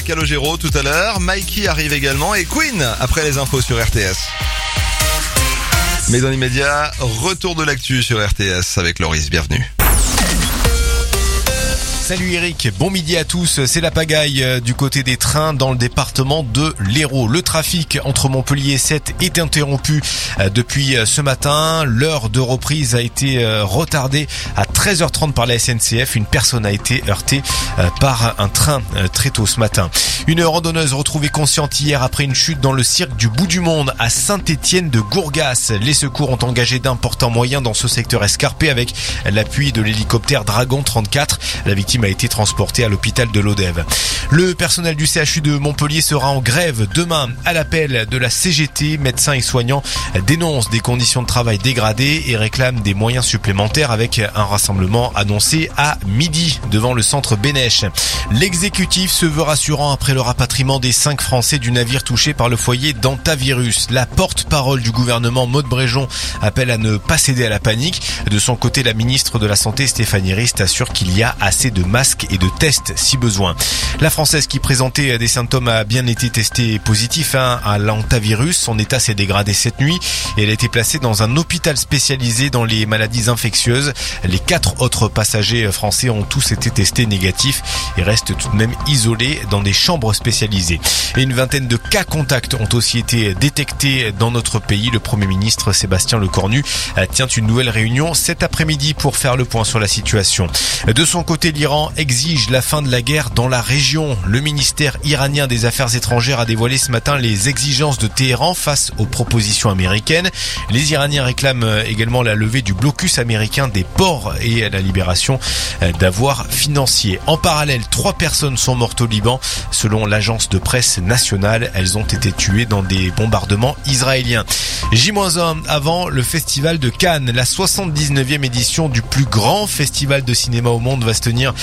Calogero tout à l'heure, Mikey arrive également et Queen après les infos sur RTS. Mais dans l'immédiat, retour de l'actu sur RTS avec Loris, bienvenue. Salut Eric, bon midi à tous. C'est la pagaille du côté des trains dans le département de l'Hérault. Le trafic entre Montpellier et Sète est interrompu depuis ce matin. L'heure de reprise a été retardée à 13h30 par la SNCF. Une personne a été heurtée par un train très tôt ce matin. Une randonneuse retrouvée consciente hier après une chute dans le cirque du bout du monde à Saint-Étienne de Gourgas. Les secours ont engagé d'importants moyens dans ce secteur escarpé avec l'appui de l'hélicoptère Dragon 34. La victime a été transportée à l'hôpital de Lodève. Le personnel du CHU de Montpellier sera en grève demain à l'appel de la CGT. Médecins et soignants dénoncent des conditions de travail dégradées et réclament des moyens supplémentaires avec un rassemblement annoncé à midi devant le centre Bénèche. L'exécutif se veut rassurant après le rapatriement des 5 Français du navire touché par le foyer d'Antavirus. La porte-parole du gouvernement, Maud Bréjon, appelle à ne pas céder à la panique. De son côté, la ministre de la Santé, Stéphanie Rist, assure qu'il y a assez de masques et de tests si besoin. La Française qui présentait des symptômes a bien été testée positif à l'antavirus. Son état s'est dégradé cette nuit et elle a été placée dans un hôpital spécialisé dans les maladies infectieuses. Les 4 autres passagers français ont tous été testés négatifs et restent tout de même isolés dans des chambres spécialisées. Et une vingtaine de cas contacts ont aussi été détectés dans notre pays. Le Premier ministre Sébastien Lecornu tient une nouvelle réunion cet après-midi pour faire le point sur la situation. De son côté, l'Iran exige la fin de la guerre dans la région. Le ministère iranien des Affaires étrangères a dévoilé ce matin les exigences de Téhéran face aux propositions américaines. Les Iraniens réclament également la levée du blocus américain des ports et la libération d'avoirs financiers. En parallèle, 3 personnes sont mortes au Liban. Selon l'agence de presse nationale, elles ont été tuées dans des bombardements israéliens. J-1 avant le festival de Cannes. La 79e édition du plus grand festival de cinéma au monde va se tenir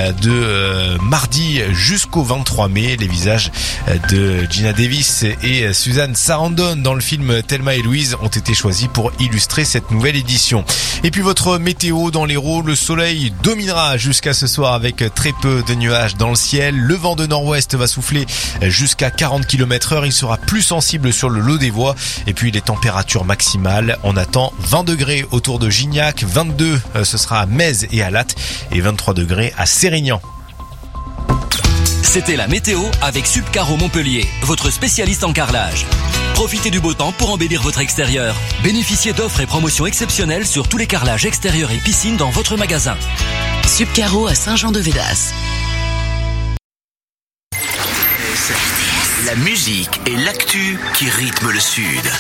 de mardi jusqu'au 23 mai. Les visages de Gina Davis et Suzanne Sarandon dans le film Thelma et Louise ont été choisis pour illustrer cette nouvelle édition. Et puis votre météo dans l'Hérault, le soleil dominera jusqu'à ce soir avec très peu de nuages dans le ciel. Le vent de nord-ouest va souffler jusqu'à 40 km/h. Il sera plus sensible sur le Lot-des-Voies. Et puis les températures maximales, on attend 20 degrés autour de Gignac, 22 ce sera à Metz et à Latte et 23 degrés à Sérignan. C'était la météo avec Subcaro Montpellier, votre spécialiste en carrelage. Profitez du beau temps pour embellir votre extérieur. Bénéficiez d'offres et promotions exceptionnelles sur tous les carrelages extérieurs et piscines dans votre magasin. Subcaro à Saint-Jean-de-Védas. La musique et l'actu qui rythment le Sud.